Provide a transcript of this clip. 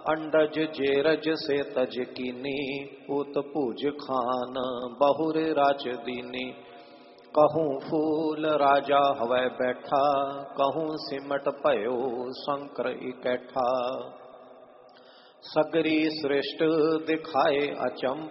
अंडज जेरज से तज कीनी, उत पूज खान बहुर राज दीनी। कहूँ फूल राजा हवै बैठा, कहूँ सिमट भयो शंकर इकैठा। सगरी सृष्ट दिखाए अचंभ,